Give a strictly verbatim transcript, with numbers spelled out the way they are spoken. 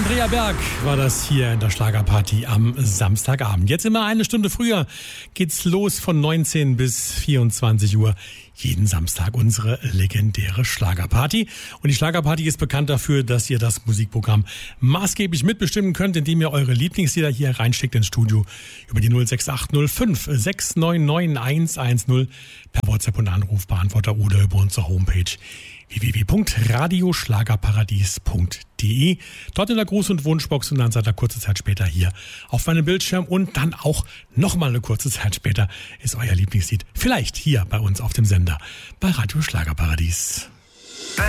Andrea Berg war das hier in der Schlagerparty am Samstagabend. Jetzt immer eine Stunde früher geht's los von neunzehn bis vierundzwanzig Uhr. Jeden Samstag unsere legendäre Schlagerparty. Und die Schlagerparty ist bekannt dafür, dass ihr das Musikprogramm maßgeblich mitbestimmen könnt, indem ihr eure Lieblingslieder hier reinschickt ins Studio über die null sechs acht null fünf sechs neun neun eins eins null per WhatsApp und Anrufbeantworter oder über unsere Homepage w w w punkt radioschlagerparadies punkt de. Dort in der Gruß- und Wunschbox und dann seid ihr kurze Zeit später hier auf meinem Bildschirm und dann auch nochmal eine kurze Zeit später ist euer Lieblingslied vielleicht hier bei uns auf dem Sender bei Radio Schlagerparadies.